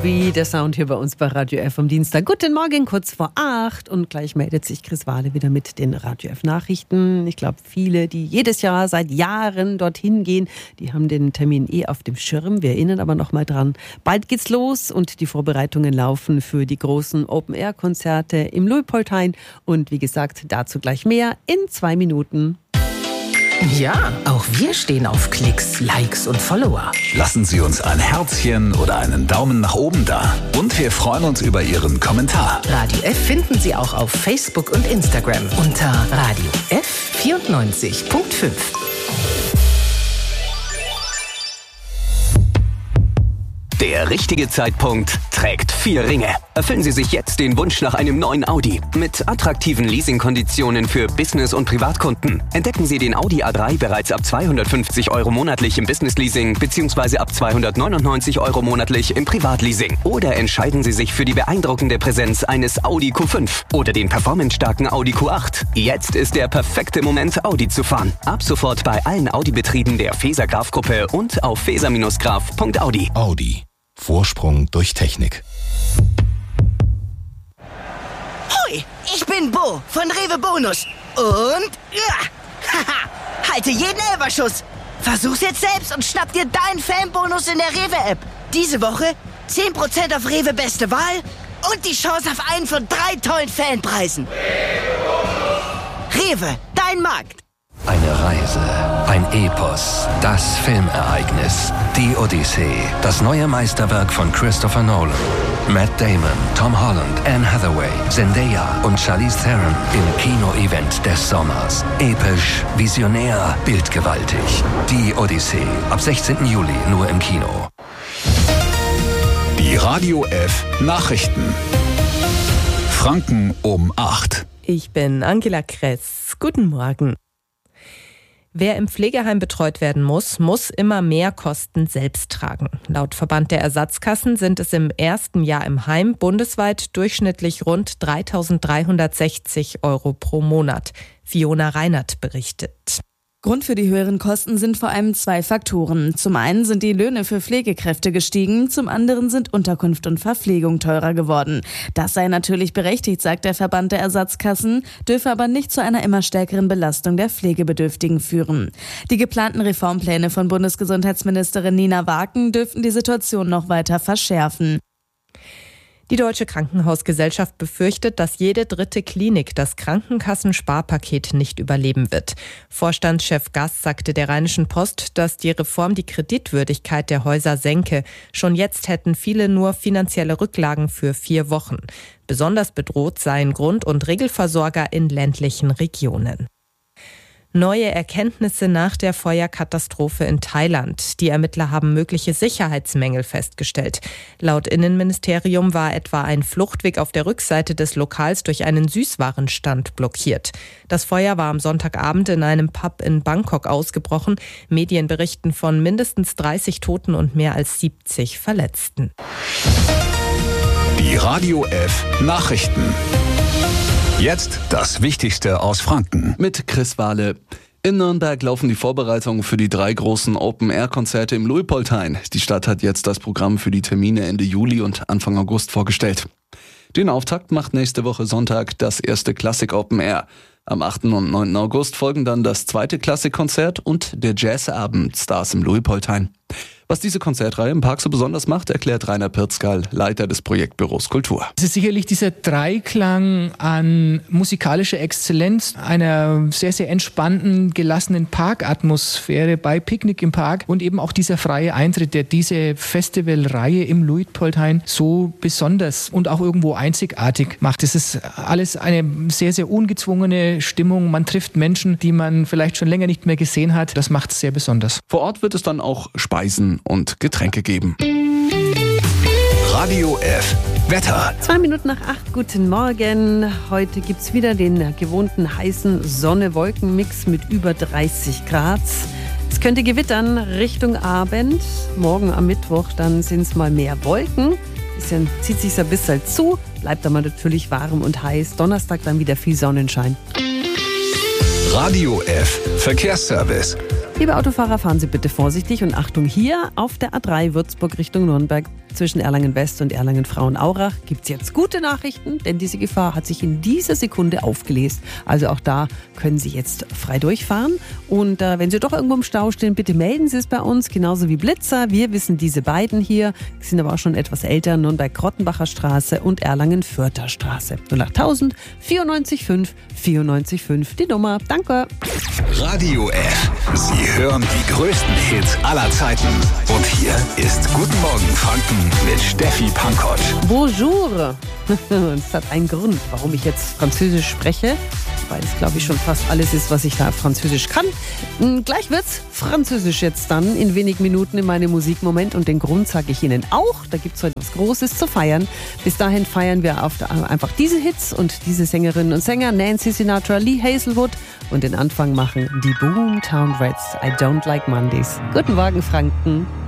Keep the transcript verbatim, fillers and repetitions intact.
Groovy, der Sound hier bei uns bei Radio F am Dienstag. Guten Morgen, kurz vor acht. Und gleich meldet sich Chris Wahle wieder mit den Radio F Nachrichten. Ich glaube, viele, die jedes Jahr seit Jahren dorthin gehen, die haben den Termin eh auf dem Schirm. Wir erinnern aber noch mal dran. Bald geht's los und die Vorbereitungen laufen für die großen Open-Air-Konzerte im Luitpoldhain. Und wie gesagt, dazu gleich mehr in zwei Minuten. Ja, auch wir stehen auf Klicks, Likes und Follower. Lassen Sie uns ein Herzchen oder einen Daumen nach oben da. Und wir freuen uns über Ihren Kommentar. Radio F finden Sie auch auf Facebook und Instagram unter Radio F vierundneunzig Komma fünf. Der richtige Zeitpunkt trägt vier Ringe. Erfüllen Sie sich jetzt den Wunsch nach einem neuen Audi. Mit attraktiven Leasingkonditionen für Business- und Privatkunden. Entdecken Sie den Audi A drei bereits ab zweihundertfünfzig Euro monatlich im Business-Leasing bzw. ab zweihundertneunundneunzig Euro monatlich im Privatleasing. Oder entscheiden Sie sich für die beeindruckende Präsenz eines Audi Q fünf oder den performancestarken Audi Q acht. Jetzt ist der perfekte Moment, Audi zu fahren. Ab sofort bei allen Audi-Betrieben der Feser Graf-Gruppe und auf feser Graf Punkt Audi. Audi. Vorsprung durch Technik. Hoi, ich bin Bo von Rewe Bonus. Und ja, haha, halte jeden Elferschuss. Versuch's jetzt selbst und schnapp dir deinen Fanbonus in der Rewe-App. Diese Woche zehn Prozent auf Rewe Beste Wahl und die Chance auf einen von drei tollen Fanpreisen. Rewe, dein Markt. Eine Reise, ein Epos, das Filmereignis, die Odyssee, das neue Meisterwerk von Christopher Nolan. Matt Damon, Tom Holland, Anne Hathaway, Zendaya und Charlize Theron im Kino-Event des Sommers. Episch, visionär, bildgewaltig. Die Odyssee, ab sechzehnten Juli nur im Kino. Die Radio F Nachrichten. Franken um acht. Ich bin Angela Kress. Guten Morgen. Wer im Pflegeheim betreut werden muss, muss immer mehr Kosten selbst tragen. Laut Verband der Ersatzkassen sind es im ersten Jahr im Heim bundesweit durchschnittlich rund dreitausenddreihundertsechzig Euro pro Monat. Fiona Reinert berichtet. Grund für die höheren Kosten sind vor allem zwei Faktoren. Zum einen sind die Löhne für Pflegekräfte gestiegen, zum anderen sind Unterkunft und Verpflegung teurer geworden. Das sei natürlich berechtigt, sagt der Verband der Ersatzkassen, dürfe aber nicht zu einer immer stärkeren Belastung der Pflegebedürftigen führen. Die geplanten Reformpläne von Bundesgesundheitsministerin Nina Waken dürften die Situation noch weiter verschärfen. Die Deutsche Krankenhausgesellschaft befürchtet, dass jede dritte Klinik das Krankenkassensparpaket nicht überleben wird. Vorstandschef Gass sagte der Rheinischen Post, dass die Reform die Kreditwürdigkeit der Häuser senke. Schon jetzt hätten viele nur finanzielle Rücklagen für vier Wochen. Besonders bedroht seien Grund- und Regelversorger in ländlichen Regionen. Neue Erkenntnisse nach der Feuerkatastrophe in Thailand. Die Ermittler haben mögliche Sicherheitsmängel festgestellt. Laut Innenministerium war etwa ein Fluchtweg auf der Rückseite des Lokals durch einen Süßwarenstand blockiert. Das Feuer war am Sonntagabend in einem Pub in Bangkok ausgebrochen. Medien berichten von mindestens dreißig Toten und mehr als siebzig Verletzten. Die Radio F Nachrichten. Jetzt das Wichtigste aus Franken. Mit Chris Wahle. In Nürnberg laufen die Vorbereitungen für die drei großen Open-Air-Konzerte im Luitpoldhain. Die Stadt hat jetzt das Programm für die Termine Ende Juli und Anfang August vorgestellt. Den Auftakt macht nächste Woche Sonntag das erste Klassik Open Air. Am achten und neunten August folgen dann das zweite Klassikkonzert und der Jazzabend Stars im Luitpoldhain. Was diese Konzertreihe im Park so besonders macht, erklärt Rainer Pirzgal, Leiter des Projektbüros Kultur. Es ist sicherlich dieser Dreiklang an musikalischer Exzellenz, einer sehr, sehr entspannten, gelassenen Parkatmosphäre bei Picknick im Park und eben auch dieser freie Eintritt, der diese Festivalreihe im Luitpoldhain so besonders und auch irgendwo einzigartig macht. Es ist alles eine sehr, sehr ungezwungene Stimmung. Man trifft Menschen, die man vielleicht schon länger nicht mehr gesehen hat. Das macht es sehr besonders. Vor Ort wird es dann auch Speisen und Getränke geben. Radio F Wetter. Zwei Minuten nach acht, guten Morgen. Heute gibt es wieder den gewohnten heißen Sonne-Wolken-Mix mit über dreißig Grad. Es könnte gewittern Richtung Abend. Morgen am Mittwoch, dann sind es mal mehr Wolken. Bisschen zieht sich ein bisschen zu, bleibt aber natürlich warm und heiß. Donnerstag dann wieder viel Sonnenschein. Radio F Verkehrsservice. Liebe Autofahrer, fahren Sie bitte vorsichtig und Achtung hier auf der A drei Würzburg Richtung Nürnberg. zwischen Erlangen-West und Erlangen-Frauenaurach gibt es jetzt gute Nachrichten, denn diese Gefahr hat sich in dieser Sekunde aufgelöst. Also auch da können Sie jetzt frei durchfahren. Und äh, wenn Sie doch irgendwo im Stau stehen, bitte melden Sie es bei uns, genauso wie Blitzer. Wir wissen diese beiden hier, sind aber auch schon etwas älter, Nürnberg-Grottenbacher Straße und Erlangen-Fürther Straße. null acht tausend vierundneunzig fünf vierundneunzig fünf die Nummer. Danke. Radio F. Sie hören die größten Hits aller Zeiten. Und hier ist Guten Morgen Franken mit Steffi Pankow. Bonjour. Das hat einen Grund, warum ich jetzt Französisch spreche, weil es, glaube ich, schon fast alles ist, was ich da auf Französisch kann. Gleich wird's Französisch jetzt dann in wenigen Minuten in meinem Musikmoment und den Grund sage ich Ihnen auch. Da gibt's heute was Großes zu feiern. Bis dahin feiern wir auf der, einfach diese Hits und diese Sängerinnen und Sänger, Nancy Sinatra, Lee Hazelwood, und den Anfang machen die Boomtown Rats, I Don't Like Mondays. Guten Morgen, Franken.